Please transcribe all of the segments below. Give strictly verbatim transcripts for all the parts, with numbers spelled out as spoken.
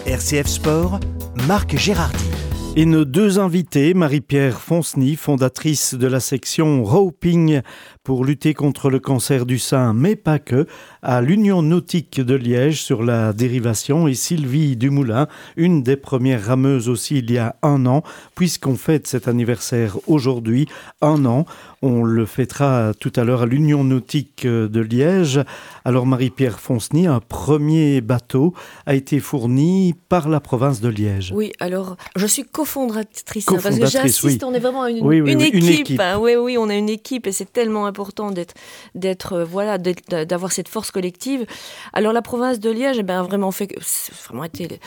R C F Sport, Marc Gérardi. Et nos deux invités, Marie-Pierre Fonceny, fondatrice de la section Roping pour lutter contre le cancer du sein, mais pas que, à l'Union nautique de Liège sur la dérivation, et Sylvie Dumoulin, une des premières rameuses aussi il y a un an, puisqu'on fête cet anniversaire aujourd'hui, un an. On le fêtera tout à l'heure à l'Union nautique de Liège. Alors Marie-Pierre Fonceny, un premier bateau a été fourni par la province de Liège. Oui, alors je suis cofondatrice, cofondatrice hein, parce que j'insiste, oui. on est vraiment une, oui, oui, une oui, équipe. Une équipe. Hein, oui, oui, on est une équipe et c'est tellement important d'être, d'être, euh, voilà, d'être, d'avoir cette force collective. Alors la province de Liège, eh ben, a vraiment fait, vraiment été,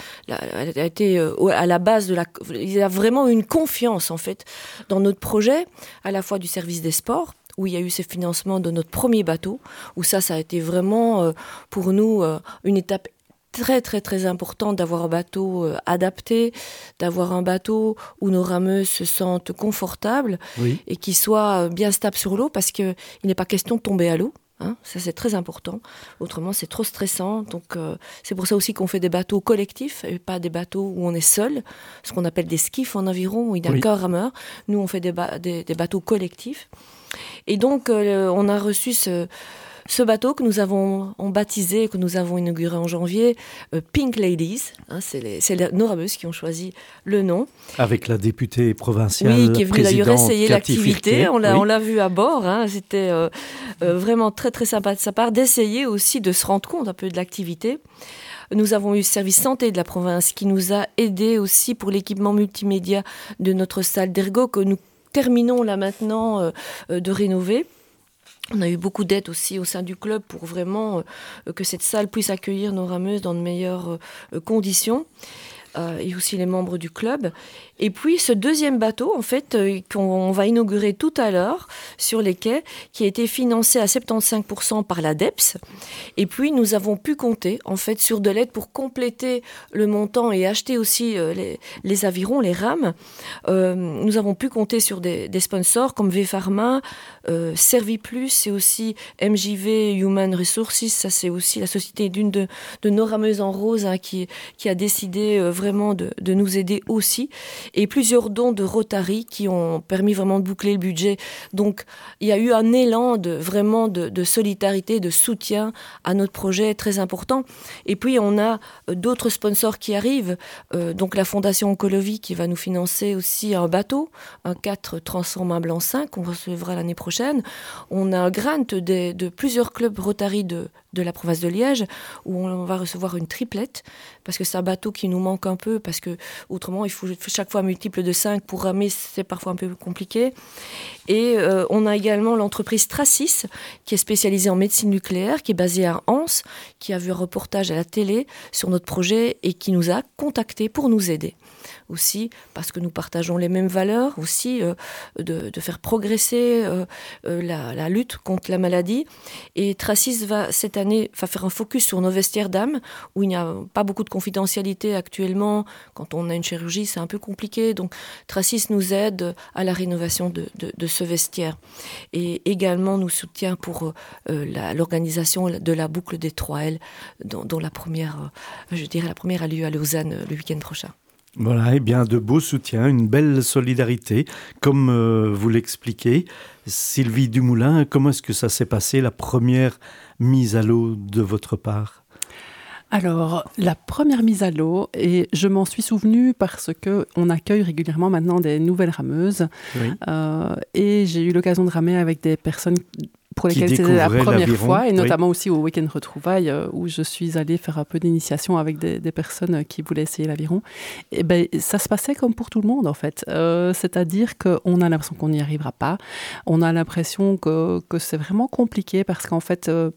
a été euh, à la base de la, il y a vraiment une confiance en fait dans notre projet, à la fois du service des sports, où il y a eu ces financements de notre premier bateau, où ça, ça a été vraiment euh, pour nous euh, une étape très très très importante d'avoir un bateau euh, adapté, d'avoir un bateau où nos rameuses se sentent confortables oui. et qui soit euh, bien stable sur l'eau, parce qu'il n'est pas question de tomber à l'eau. Hein, ça c'est très important, autrement c'est trop stressant, donc euh, c'est pour ça aussi qu'on fait des bateaux collectifs et pas des bateaux où on est seul, ce qu'on appelle des skiffs en aviron où il n'y a oui. qu'un rameur. Nous on fait des, ba- des, des bateaux collectifs et donc euh, on a reçu ce Ce bateau que nous avons on baptisé, que nous avons inauguré en janvier, euh, Pink Ladies, hein, c'est, les, c'est les, nos rameuses qui ont choisi le nom. Avec la députée provinciale, oui, qui est venue d'ailleurs essayer Cathy l'activité. Firquet. On l'a, oui. on l'a vu à bord. Hein, c'était euh, euh, vraiment très très sympa de sa part d'essayer aussi de se rendre compte un peu de l'activité. Nous avons eu le service santé de la province qui nous a aidés aussi pour l'équipement multimédia de notre salle d'ergo que nous terminons là maintenant euh, euh, de rénover. On a eu beaucoup d'aide aussi au sein du club pour vraiment euh, que cette salle puisse accueillir nos rameuses dans de meilleures euh, conditions. Euh, et aussi les membres du club. Et puis ce deuxième bateau, en fait, euh, qu'on va inaugurer tout à l'heure sur les quais, qui a été financé à soixante-quinze pour cent par l'A D E P S. Et puis nous avons pu compter, en fait, sur de l'aide pour compléter le montant et acheter aussi euh, les, les avirons, les rames. Euh, nous avons pu compter sur des, des sponsors comme V-Pharma, euh, Serviplus et aussi M J V Human Resources. Ça, c'est aussi la société d'une de, de nos rameuses en rose hein, qui, qui a décidé euh, vraiment de, de nous aider aussi, et plusieurs dons de Rotary qui ont permis vraiment de boucler le budget. Donc il y a eu un élan de, vraiment de, de solidarité, de soutien à notre projet très important. Et puis on a d'autres sponsors qui arrivent, euh, donc la Fondation Oncologie qui va nous financer aussi un bateau, un quatre transformable en cinq qu'on recevra l'année prochaine. On a un grant de, de plusieurs clubs Rotary de, de la province de Liège où on va recevoir une triplette, parce que c'est un bateau qui nous manque un peu, parce que autrement il faut chaque fois un multiple de cinq pour ramer, c'est parfois un peu compliqué. Et euh, on a également l'entreprise Tracis qui est spécialisée en médecine nucléaire, qui est basée à Anse, qui a vu un reportage à la télé sur notre projet et qui nous a contactés pour nous aider aussi, parce que nous partageons les mêmes valeurs aussi, euh, de, de faire progresser euh, euh, la, la lutte contre la maladie. Et Tracis va cette année va faire un focus sur nos vestiaires dames, où il n'y a pas beaucoup de confidentialité actuellement. Quand on a une chirurgie, c'est un peu compliqué. Donc Tracis nous aide à la rénovation de, de, de ce vestiaire. Et également nous soutient pour euh, la, l'organisation de la boucle des trois L, dont, dont la première, euh, je dirais la première a lieu à Lausanne euh, le week-end prochain. Voilà, et bien de beaux soutiens, une belle solidarité, comme euh, vous l'expliquez. Sylvie Dumoulin, comment est-ce que ça s'est passé, la première mise à l'eau de votre part ? Alors, la première mise à l'eau, et je m'en suis souvenue parce qu'on accueille régulièrement maintenant des nouvelles rameuses. Oui. Euh, et j'ai eu l'occasion de ramer avec des personnes pour lesquelles c'était la première l'aviron. fois, et notamment oui. aussi au week-end retrouvailles, où je suis allée faire un peu d'initiation avec des, des personnes qui voulaient essayer l'aviron. Et ben, ça se passait comme pour tout le monde, en fait. Euh, c'est-à-dire qu'on a l'impression qu'on n'y arrivera pas. On a l'impression que, que c'est vraiment compliqué parce qu'en fait, euh,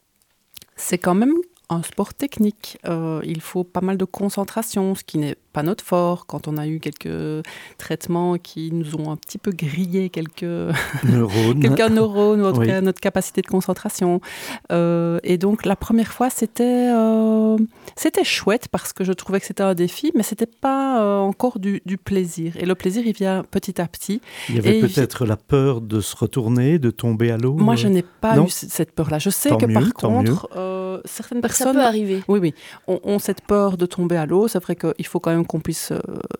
c'est quand même un sport technique. Euh, il faut pas mal de concentration, ce qui n'est pas notre fort. Quand on a eu quelques traitements qui nous ont un petit peu grillé quelques neurones, quelques neurones ou en tout oui. cas notre capacité de concentration. Euh, et donc la première fois, c'était euh, c'était chouette parce que je trouvais que c'était un défi, mais c'était pas euh, encore du, du plaisir. Et le plaisir, il vient petit à petit. Il y avait et peut-être il... la peur de se retourner, de tomber à l'eau. Moi, je n'ai pas non. eu cette peur-là. Je sais tant que mieux, par tant contre. Euh, euh, certaines personnes... Ça peut arriver. Oui, oui. On, on cette peur de tomber à l'eau. C'est vrai qu'il faut quand même qu'on puisse... Euh,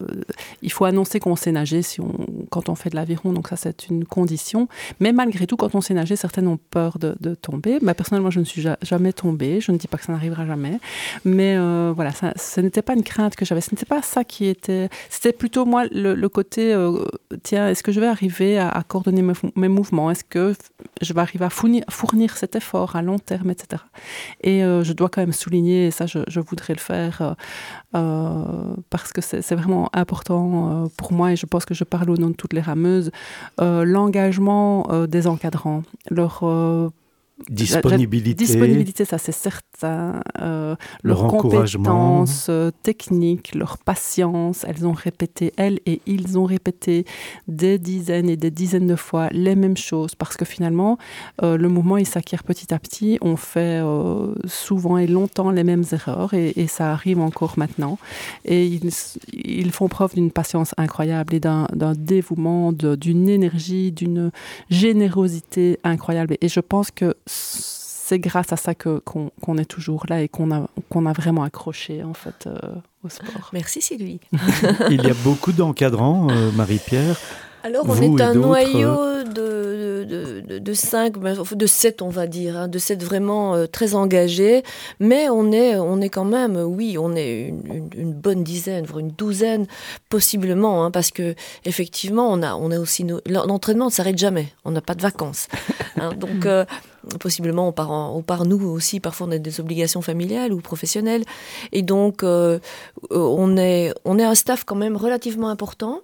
il faut annoncer qu'on sait nager si on, quand on fait de l'aviron. Donc ça, c'est une condition. Mais malgré tout, quand on sait nager, certaines ont peur de, de tomber. Mais personnellement, je ne suis ja- jamais tombée. Je ne dis pas que ça n'arrivera jamais. Mais euh, voilà, ça, ce n'était pas une crainte que j'avais. Ce n'était pas ça qui était... C'était plutôt, moi, le, le côté... Euh, tiens, est-ce que je vais arriver à, à coordonner mes, mes mouvements? Est-ce que je vais arriver à fournir, fournir cet effort à long terme, et cetera. Et euh, je dois quand même souligner, et ça je, je voudrais le faire, euh, euh, parce que c'est, c'est vraiment important euh, pour moi, et je pense que je parle au nom de toutes les rameuses, euh, l'engagement euh, des encadrants, leur... Euh, Disponibilité. Disponibilité, ça c'est certain. Euh, leur leurs encouragement. compétences euh, techniques, leur patience. Elles ont répété, elles et ils ont répété des dizaines et des dizaines de fois les mêmes choses. Parce que finalement, euh, le mouvement, il s'acquiert petit à petit. On fait euh, souvent et longtemps les mêmes erreurs et, et ça arrive encore maintenant. Et ils, ils font preuve d'une patience incroyable et d'un, d'un dévouement, de, d'une énergie, d'une générosité incroyable. Et je pense que c'est grâce à ça que, qu'on, qu'on est toujours là et qu'on a, qu'on a vraiment accroché en fait euh, au sport. Merci Sylvie. Il y a beaucoup d'encadrants, euh, Marie-Pierre. Alors on Vous est et un d'autres, noyau de, de, de, de cinq, de sept on va dire, hein, de sept vraiment euh, très engagés, mais on est, on est quand même, oui, on est une, une, une bonne dizaine, voire une douzaine possiblement, hein, parce que effectivement on a, on a aussi nos, l'entraînement ne s'arrête jamais, on n'a pas de vacances, hein, donc euh, possiblement on part, en, on part nous aussi, parfois on a des obligations familiales ou professionnelles, et donc euh, on est, on est un staff quand même relativement important.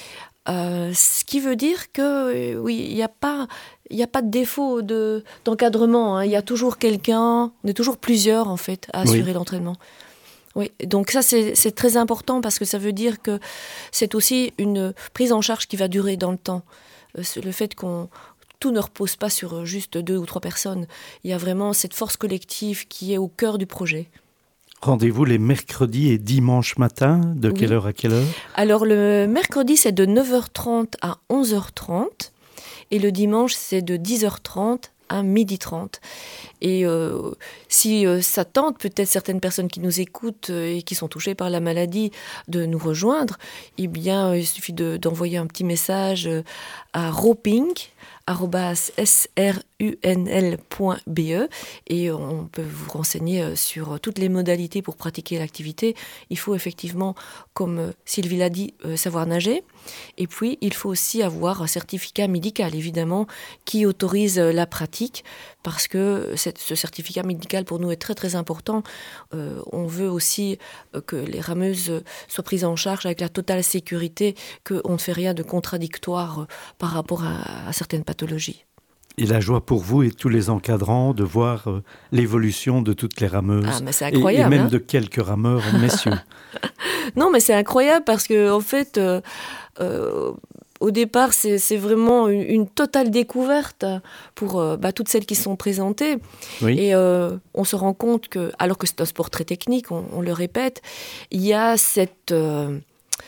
Euh, ce qui veut dire que euh, oui, il n'y a pas, il n'y a pas de défaut de, d'encadrement. Hein. Il y a toujours quelqu'un, on est toujours plusieurs en fait à assurer oui. l'entraînement. Oui, donc ça c'est, c'est très important parce que ça veut dire que c'est aussi une prise en charge qui va durer dans le temps. Euh, c'est le fait qu'on tout ne repose pas sur juste deux ou trois personnes. Il y a vraiment cette force collective qui est au cœur du projet. Rendez-vous les mercredis et dimanches matin, de quelle oui. heure à quelle heure? Alors le mercredi c'est de neuf heures trente à onze heures trente et le dimanche c'est de dix heures trente à midi trente. Et euh, si euh, ça tente peut-être certaines personnes qui nous écoutent euh, et qui sont touchées par la maladie de nous rejoindre, eh bien euh, il suffit de, d'envoyer un petit message euh, à roping arobase s r u n l point b e et on peut vous renseigner sur toutes les modalités pour pratiquer l'activité. Il faut effectivement, comme Sylvie l'a dit, savoir nager. Et puis, il faut aussi avoir un certificat médical, évidemment, qui autorise la pratique, parce que ce certificat médical, pour nous, est très, très important. Euh, on veut aussi que les rameuses soient prises en charge avec la totale sécurité, qu'on ne fait rien de contradictoire par rapport à, à certaines pathologies. Et la joie pour vous et tous les encadrants de voir euh, l'évolution de toutes les rameuses. Ah, mais c'est incroyable. Et, et même hein de quelques rameurs, messieurs. Non, mais c'est incroyable parce que, en fait, euh, euh, au départ, c'est, c'est vraiment une, une totale découverte pour euh, bah, toutes celles qui sont présentées. Oui. Et euh, on se rend compte que, alors que c'est un sport très technique, on, on le répète, il y a cette... Euh,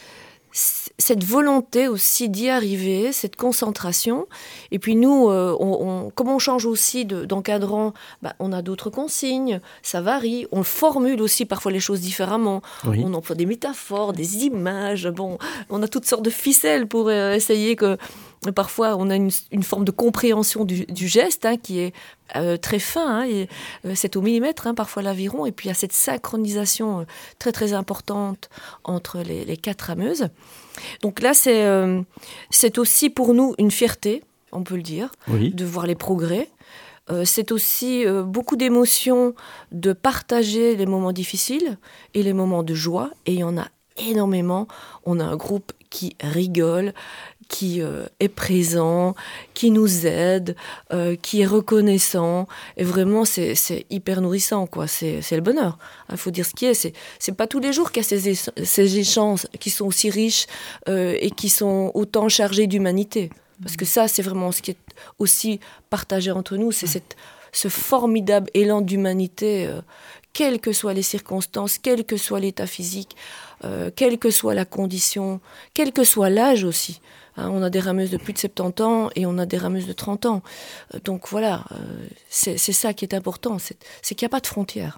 cette volonté aussi d'y arriver, cette concentration. Et puis nous, euh, on, on, comme on change aussi de, d'encadrant, bah, on a d'autres consignes, ça varie. On formule aussi parfois les choses différemment. Oui. On emploie des métaphores, des images. Bon, on a toutes sortes de ficelles pour euh, essayer que... Parfois, on a une, une forme de compréhension du, du geste hein, qui est euh, très fin. Hein, et, euh, c'est au millimètre, hein, parfois l'aviron. Et puis, il y a cette synchronisation euh, très, très importante entre les, les quatre rameuses. Donc là, c'est, euh, c'est aussi pour nous une fierté, on peut le dire, oui. de voir les progrès. Euh, c'est aussi euh, beaucoup d'émotions de partager les moments difficiles et les moments de joie. Et il y en a énormément. On a un groupe qui rigole, qui euh, est présent, qui nous aide, euh, qui est reconnaissant. Et vraiment, c'est, c'est hyper nourrissant, quoi. C'est, c'est le bonheur. Il faut dire ce qui est. C'est, c'est pas tous les jours qu'il y a ces, é- ces échanges qui sont aussi riches euh, et qui sont autant chargés d'humanité. Parce que ça, c'est vraiment ce qui est aussi partagé entre nous. C'est cette, ce formidable élan d'humanité euh, quelles que soient les circonstances, quel que soit l'état physique, euh, quelle que soit la condition, quel que soit l'âge aussi. Hein, on a des rameuses de plus de soixante-dix ans et on a des rameuses de trente ans. Euh, donc voilà, euh, c'est, c'est ça qui est important, c'est, c'est qu'il n'y a pas de frontières.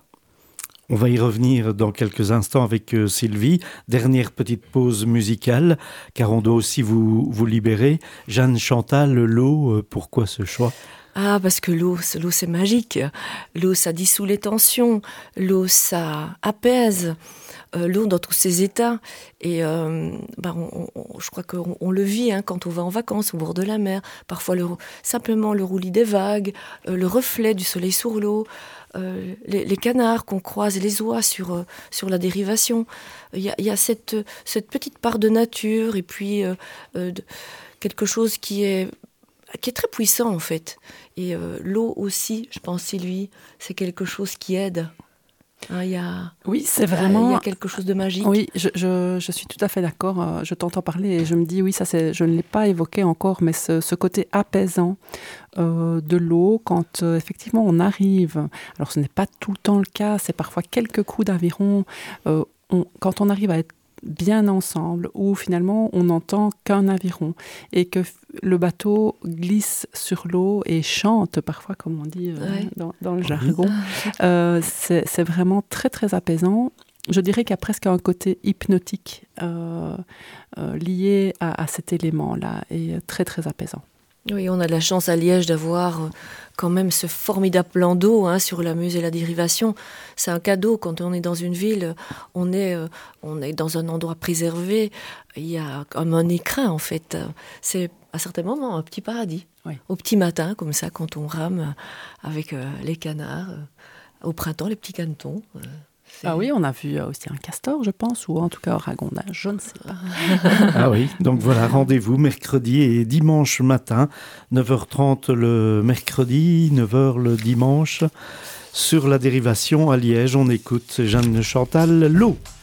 On va y revenir dans quelques instants avec euh, Sylvie. Dernière petite pause musicale, car on doit aussi vous, vous libérer. Jeanne Chantal, l'eau, euh, pourquoi ce choix ? Ah, parce que l'eau, l'eau c'est magique. L'eau, ça dissout les tensions. L'eau, ça apaise. Euh, l'eau dans tous ses états. Et euh, bah, on, on, je crois qu'on on le vit hein, quand on va en vacances au bord de la mer. Parfois, le, simplement le roulis des vagues, euh, le reflet du soleil sur l'eau, euh, les, les canards qu'on croise, les oies sur, euh, sur la dérivation. Il y a, il y a cette, cette petite part de nature et puis euh, euh, de, quelque chose qui est, qui est très puissant en fait. Et euh, l'eau aussi, je pense, Sylvie, c'est quelque chose qui aide. Hein, y a, oui, c'est vraiment... Il y a quelque chose de magique. Oui, je, je, je suis tout à fait d'accord. Je t'entends parler et je me dis, oui, ça c'est, je ne l'ai pas évoqué encore, mais ce, ce côté apaisant euh, de l'eau, quand euh, effectivement on arrive, alors ce n'est pas tout le temps le cas, c'est parfois quelques coups d'aviron, euh, on, quand on arrive à être bien ensemble, où finalement on n'entend qu'un aviron et que le bateau glisse sur l'eau et chante parfois, comme on dit euh, ouais. dans, dans le jargon. Euh, c'est, c'est vraiment très très apaisant. Je dirais qu'il y a presque un côté hypnotique euh, euh, lié à, à cet élément-là et très très apaisant. Oui, on a de la chance à Liège d'avoir quand même ce formidable plan d'eau hein, sur la Meuse et la dérivation. C'est un cadeau quand on est dans une ville, on est, euh, on est dans un endroit préservé. Il y a comme un écrin en fait. C'est à certains moments un petit paradis. Oui. Au petit matin, comme ça, quand on rame avec euh, les canards. Euh, au printemps, les petits canetons. Euh, C'est... Ah oui, on a vu aussi un castor, je pense, ou en tout cas un ragondage, je ne sais pas. Ah oui, donc voilà, rendez-vous mercredi et dimanche matin, neuf heures trente le mercredi, neuf heures le dimanche, sur la dérivation à Liège. On écoute Jeanne Chantal, l'eau.